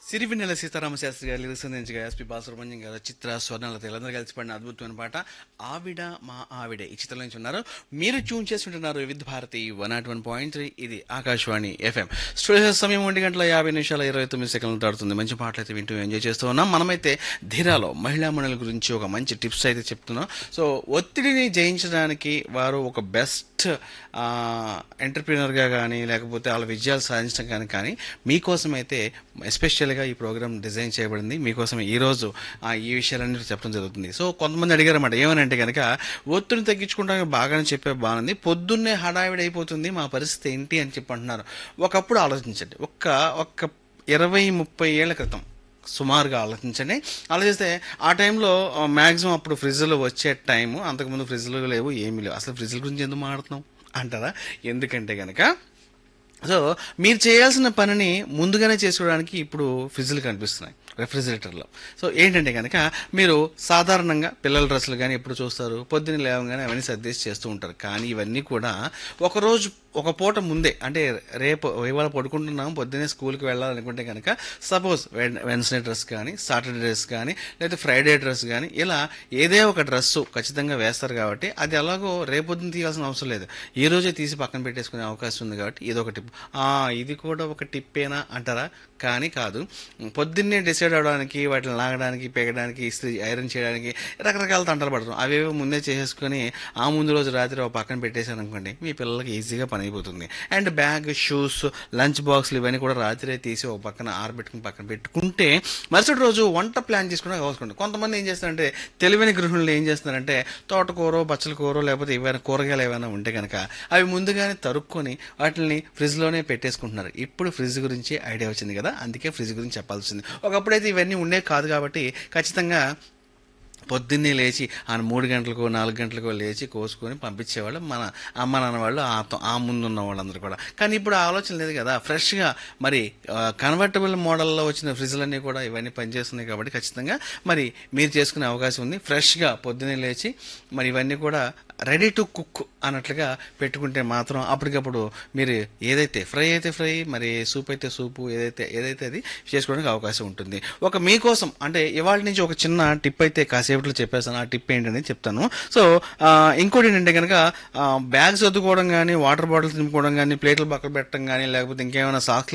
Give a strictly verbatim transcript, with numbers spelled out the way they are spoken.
సిరివెన్నెల సీతారామ శాస్త్రి గారు లిరిక్స్ అందించగా ఎస్పి బాలసుబ్రహ్మణ్యం గారు చిత్ర స్వర్ణలత వీళ్ళందరూ కలిసి పడిన అద్భుతమైన పాట ఆవిడ మా ఆవిడే ఈ చిత్రం నుంచి ఉన్నారు. మీరు ట్యూన్ చేస్తుంటున్నారు వివిధ Bharati one not one point three ఇది ఆకాశవాణి ఎఫ్ఎం. స్టూడియో సమయం ఒంటి గంటల యాభై నిమిషాల ఇరవై తొమ్మిది సెకండ్లు దాడుతుంది. మంచి పాటలు అయితే వింటూ ఎంజాయ్ చేస్తూ ఉన్నాం. మనమైతే ధీరాలో మహిళా మండలి గురించి ఒక మంచి టిప్స్ అయితే చెప్తున్నాం. సో ఒత్తిడిని జయించడానికి వారు ఒక బెస్ట్ ఎంటర్ప్రీనర్గా కానీ లేకపోతే వాళ్ళ విజయాలు సాధించడం కానీ కానీ మీకోసం అయితే ఎస్పెషల్గా ఈ ప్రోగ్రామ్ డిజైన్ చేయబడింది. మీకోసం ఈరోజు ఈ విషయాలన్నీ చెప్పడం జరుగుతుంది. సో కొంతమంది అడిగారన్నమాట, ఏమని అంటే కనుక ఒత్తిడిని తగ్గించుకోవడానికి బాగానే చెప్పే బాగుంది, పొద్దున్నే హడావిడి అయిపోతుంది, మా పరిస్థితి ఏంటి అని చెప్పి అంటున్నారు. ఒకప్పుడు ఆలోచించండి, ఒక్క ఒక్క ఇరవై ముప్పై ఏళ్ల క్రితం సుమారుగా ఆలోచించండి. ఆలోచిస్తే ఆ టైంలో మ్యాక్సిమం అప్పుడు ఫ్రిడ్జ్లు వచ్చే టైము, అంతకుముందు ఫ్రిడ్జ్లు లేవు, ఏమీ లేవు. అసలు ఫ్రిడ్జ్ల గురించి ఎందుకు మాట్లాడుతున్నాం అంటారా? ఎందుకంటే కనుక సో మీరు చేయాల్సిన పనిని ముందుగానే చేసుకోవడానికి ఇప్పుడు ఫ్రిడ్జ్లు కనిపిస్తున్నాయి, రెఫ్రిజిరేటర్లో. సో ఏంటంటే కనుక మీరు సాధారణంగా పిల్లల డ్రెస్సులు కానీ ఎప్పుడు చూస్తారు, పొద్దున్న లేవగానే అవన్నీ సర్దేసి చేస్తూ ఉంటారు. కానీ ఇవన్నీ కూడా ఒకరోజు ఒక పూట ముందే, అంటే రేపు ఇవాళ పడుకుంటున్నాం పొద్దున్నే స్కూల్కి వెళ్ళాలనుకుంటే కనుక సపోజ్ వెన్స్డే డ్రెస్ కానీ సాటర్డే డ్రెస్ కానీ లేకపోతే ఫ్రైడే డ్రెస్ కానీ ఇలా ఏదే ఒక డ్రెస్సు ఖచ్చితంగా వేస్తారు. కాబట్టి అది ఎలాగో రేపొద్దున తీయాల్సిన అవసరం లేదు, ఈ రోజే తీసి పక్కన పెట్టేసుకునే అవకాశం ఉంది. కాబట్టి ఇది ఒక టిప్. ఇది కూడా ఒక టిప్పేనా అంటారా? కానీ కాదు. పొద్దున్నే డిసైడ్ అవ్వడానికి, వాటిని లాగడానికి, పెగడానికి, ఇస్త్రీ ఐరన్ చేయడానికి రకరకాల తంటలు పడతాం. అవేవో ముందే చేసేసుకొని ఆ ముందు రోజు రాత్రి ఒక పక్కన పెట్టేశారు అనుకోండి, మీ పిల్లలకి ఈజీగా పని అయిపోతుంది. అండ్ బ్యాగ్, షూస్, లంచ్ బాక్స్లు ఇవన్నీ కూడా రాత్రే తీసి ఒక పక్కన ఆరబెట్టుకుని పక్కన పెట్టుకుంటే మరుసటి రోజు వంట ప్లాన్ చేసుకుని అవసరం. కొంతమంది ఏం చేస్తారంటే, తెలివైన గృహిణులు ఏం చేస్తున్నారంటే, తోటకూర, బచ్చల కూర లేకపోతే ఏవైనా కూరగాయలు ఏమైనా ఉంటే కనుక అవి ముందుగానే తరుక్కొని వాటిని ఫ్రిడ్జ్లోనే పెట్టేసుకుంటున్నారు. ఇప్పుడు ఫ్రిడ్జ్ గురించి ఐడియా వచ్చింది కదా, అందుకే ఫ్రిడ్జ్ గురించి చెప్పాల్సింది. ఒకప్పుడైతే ఇవన్నీ ఉండే కాదు. కాబట్టి ఖచ్చితంగా పొద్దున్నే లేచి ఆ మూడు గంటలకు నాలుగు గంటలకు లేచి కోసుకొని పంపించేవాళ్ళు మన అమ్మ నాన్న వాళ్ళు, ఆ ఆ ముందున్న వాళ్ళందరూ కూడా. కానీ ఇప్పుడు ఆలోచన లేదు కదా. ఫ్రెష్గా మరి కన్వర్టబుల్ మోడల్లో వచ్చిన ఫ్రిడ్జ్లన్నీ కూడా ఇవన్నీ పనిచేస్తున్నాయి. కాబట్టి ఖచ్చితంగా మరి మీరు చేసుకునే అవకాశం ఉంది. ఫ్రెష్గా పొద్దున్నే లేచి మరి ఇవన్నీ కూడా రెడీ టు కుక్ అన్నట్లుగా పెట్టుకుంటే మాత్రం అప్పటికప్పుడు మీరు ఏదైతే ఫ్రై అయితే ఫ్రై, మరి సూప్ అయితే సూపు, ఏదైతే ఏదైతే అది చేసుకోవడానికి అవకాశం ఉంటుంది. ఒక మీకోసం అంటే ఇవాళ నుంచి ఒక చిన్న టిప్ అయితే కాసేపట్లో చెప్పేస్తాను. ఆ టిప్ ఏంటనేది చెప్తాను. సో ఇంకోటి ఏంటంటే కనుక బ్యాగ్స్ వద్దుకోవడం కానీ, వాటర్ బాటిల్స్ నింపుకోవడం కానీ, ప్లేట్లు పక్కన పెట్టడం కానీ, లేకపోతే ఇంకేమైనా సాక్స్